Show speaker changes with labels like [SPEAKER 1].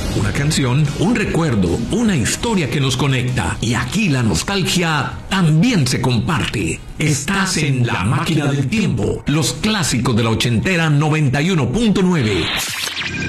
[SPEAKER 1] Una canción, un recuerdo, una historia que nos conecta. Y aquí la nostalgia también se comparte. Estás en La Máquina del Tiempo, los clásicos de la ochentera 91.9.